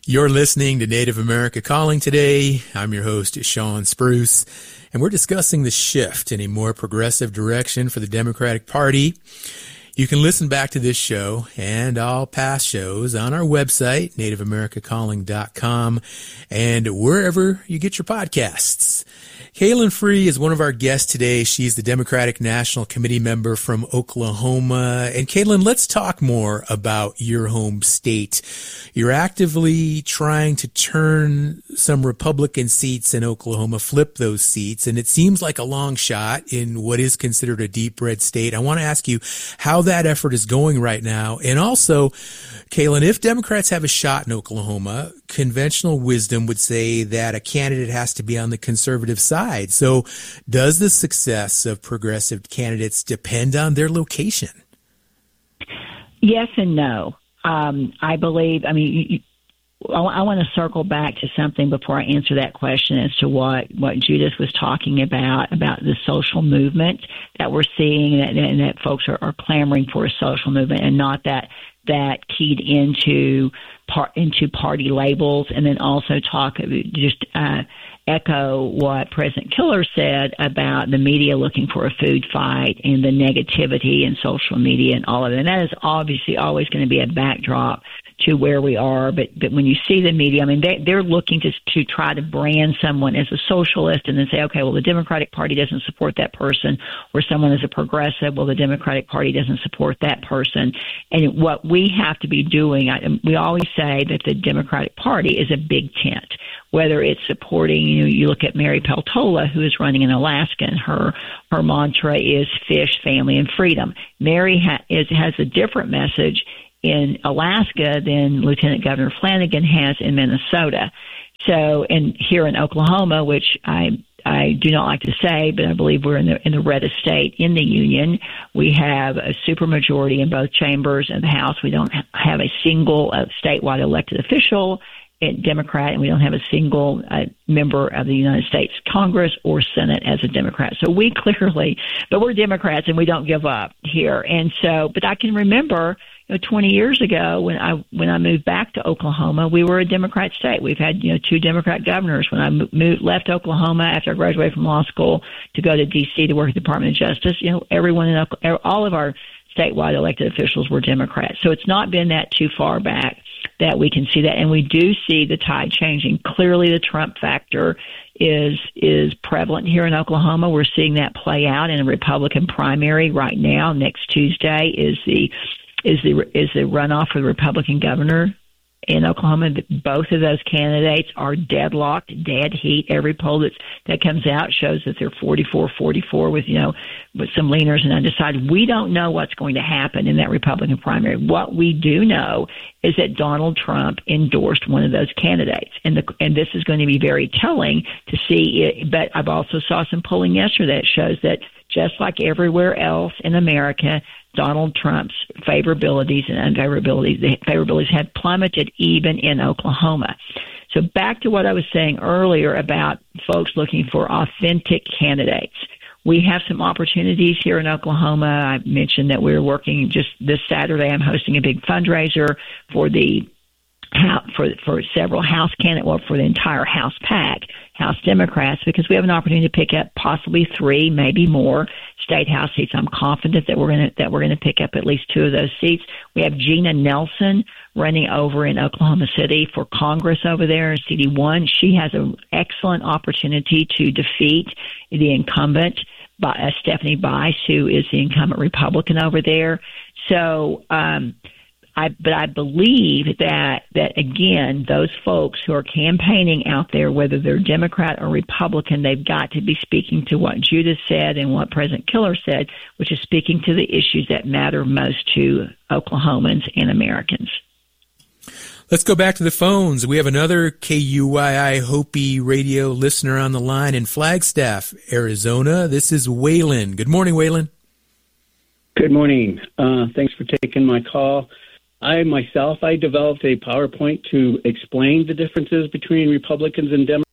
You're listening to Native America Calling today. I'm your host, Sean Spruce, and we're discussing the shift in a more progressive direction for the Democratic Party. You can listen back to this show and all past shows on our website, nativeamericacalling.com, and wherever you get your podcasts. Kaylin Free is one of our guests today. She's the Democratic National Committee member from Oklahoma. And Kaylin, let's talk more about your home state. You're actively trying to turn some Republican seats in Oklahoma, flip those seats, and it seems like a long shot in what is considered a deep red state. I want to ask you how that effort is going right now. And also, Kaylin, if Democrats have a shot in Oklahoma, conventional wisdom would say that a candidate has to be on the conservative side. So does the success of progressive candidates depend on their location? Yes and no. I believe, I want to circle back to something before I answer that question as to what Judith was talking about the social movement that we're seeing and that folks are clamoring for a social movement and not that keyed into party labels, and then also echo what President Killer said about the media looking for a food fight and the negativity in social media and all of it. And that is obviously always going to be a backdrop to where we are. But when you see the media, they're looking to try to brand someone as a socialist and then say, okay, well, the Democratic Party doesn't support that person, or someone is a progressive, well, the Democratic Party doesn't support that person. And what we have to be doing, we always say that the Democratic Party is a big tent, whether it's supporting, you look at Mary Peltola, who is running in Alaska, and her mantra is fish, family, and freedom. Mary has a different message in Alaska than Lieutenant Governor Flanagan has in Minnesota. So, and here in Oklahoma, which I do not like to say, but I believe we're in the reddest state in the union. We have a supermajority in both chambers of the House. We don't have a single statewide elected official Democrat, and we don't have a single member of the United States Congress or Senate as a Democrat. So we clearly, but we're Democrats and we don't give up here. And so, but I can remember 20 years ago when I moved back to Oklahoma, we were a Democrat state. We've had, 2 Democrat governors. When I left Oklahoma after I graduated from law school to go to D.C. to work at the Department of Justice, all of our statewide elected officials were Democrats. So it's not been that too far back that we can see that. And we do see the tide changing. Clearly the Trump factor is prevalent here in Oklahoma. We're seeing that play out in a Republican primary right now. Next Tuesday is the runoff for the Republican governor in Oklahoma. Both of those candidates are deadlocked, dead heat. Every poll that comes out shows that they're 44-44 with some leaners and undecided. We don't know what's going to happen in that Republican primary. What we do know is that Donald Trump endorsed one of those candidates, and this is going to be very telling to see it. But I've also saw some polling yesterday that shows that just like everywhere else in America, Donald Trump's favorabilities and unfavorabilities, the favorabilities have plummeted even in Oklahoma. So back to what I was saying earlier about folks looking for authentic candidates. We have some opportunities here in Oklahoma. I mentioned that we're working just this Saturday. I'm hosting a big fundraiser for several House candidates, for the entire House PAC, House Democrats, because we have an opportunity to pick up possibly 3, maybe more state House seats. I'm confident that we're going to pick up at least 2 of those seats. We have Gina Nelson running over in Oklahoma City for Congress over there in CD1. She has an excellent opportunity to defeat the incumbent, Stephanie Bice, who is the incumbent Republican over there. So, but I believe that again, those folks who are campaigning out there, whether they're Democrat or Republican, they've got to be speaking to what Judith said and what President Killer said, which is speaking to the issues that matter most to Oklahomans and Americans. Let's go back to the phones. We have another KUYI Hopi radio listener on the line in Flagstaff, Arizona. This is Waylon. Good morning, Waylon. Good morning. Thanks for taking my call. I developed a PowerPoint to explain the differences between Republicans and Democrats.